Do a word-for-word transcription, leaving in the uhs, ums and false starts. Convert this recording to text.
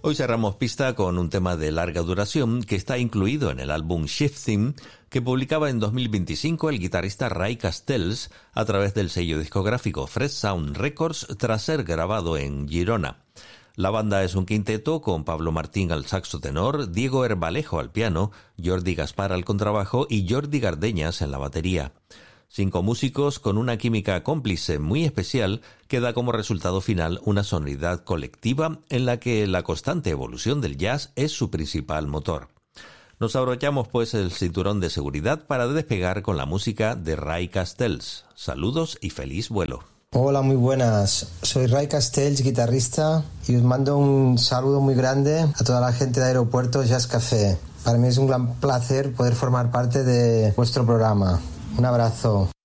Hoy cerramos pista con un tema de larga duración que está incluido en el álbum Shifting, que publicaba en dos mil veinticinco el guitarrista Ray Castells a través del sello discográfico Fresh Sound Records tras ser grabado en Girona. La banda es un quinteto con Pablo Martín al saxo tenor, Diego Herbalejo al piano, Jordi Gaspar al contrabajo y Jordi Gardeñas en la batería. Cinco músicos con una química cómplice muy especial que da como resultado final una sonoridad colectiva en la que la constante evolución del jazz es su principal motor. Nos abrochamos pues el cinturón de seguridad para despegar con la música de Ray Castells. Saludos y feliz vuelo. Hola, muy buenas. Soy Ray Castells, guitarrista, y os mando un saludo muy grande a toda la gente de Aeropuerto Jazz Café. Para mí es un gran placer poder formar parte de vuestro programa. Un abrazo.